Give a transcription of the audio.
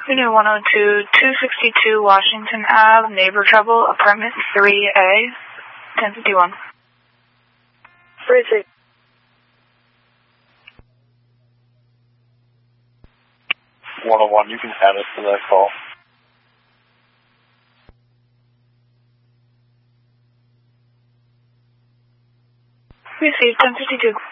Unit 102, 262 Washington Ave, Neighbor Trouble, Apartment 3A, 1051. Briefly. 101, you can add us to that call. Received 1052.